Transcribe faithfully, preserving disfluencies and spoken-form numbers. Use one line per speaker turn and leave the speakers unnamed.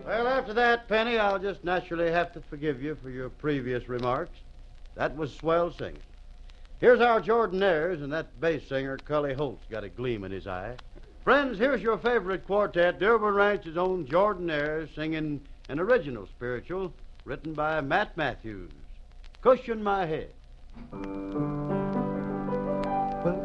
Well, after that, Penny, I'll just naturally have to forgive you for your previous remarks. That was swell singing. Here's our Jordanaires, and that bass singer, Cully Holt's got a gleam in his eye. Friends, here's your favorite quartet, Dearborn Ranch's own Jordanaires, singing an original spiritual written by Matt Matthews, Cushion My Head.